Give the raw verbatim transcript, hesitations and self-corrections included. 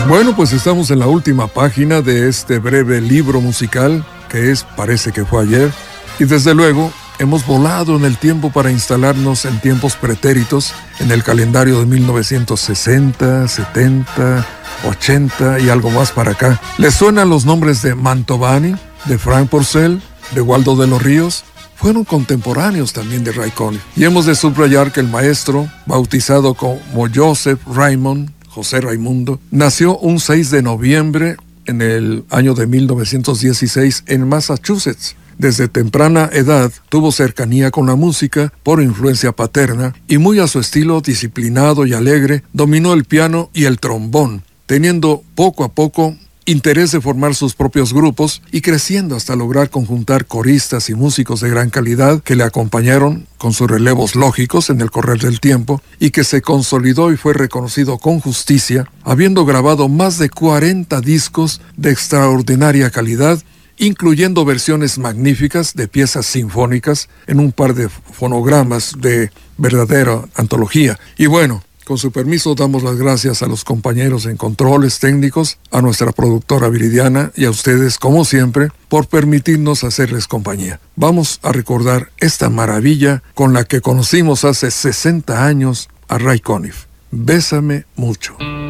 Bueno, pues estamos en la última página de este breve libro musical que es Parece que fue ayer, y desde luego hemos volado en el tiempo para instalarnos en tiempos pretéritos en el calendario de mil novecientos sesenta, setenta, ochenta y algo más para acá. ¿Les suenan los nombres de Mantovani, de Frank Purcell, de Waldo de los Ríos? Fueron contemporáneos también de Ray Conniff. Y hemos de subrayar que el maestro, bautizado como Joseph Raymond, José Raimundo, nació un seis de noviembre en el año de mil novecientos dieciséis en Massachusetts. Desde temprana edad tuvo cercanía con la música por influencia paterna y muy a su estilo disciplinado y alegre dominó el piano y el trombón, teniendo poco a poco interés de formar sus propios grupos y creciendo hasta lograr conjuntar coristas y músicos de gran calidad que le acompañaron con sus relevos lógicos en el correr del tiempo y que se consolidó y fue reconocido con justicia, habiendo grabado más de cuarenta discos de extraordinaria calidad, incluyendo versiones magníficas de piezas sinfónicas en un par de fonogramas de verdadera antología. Y bueno, con su permiso damos las gracias a los compañeros en controles técnicos, a nuestra productora Viridiana y a ustedes, como siempre, por permitirnos hacerles compañía. Vamos a recordar esta maravilla con la que conocimos hace sesenta años a Ray Conniff. Bésame mucho.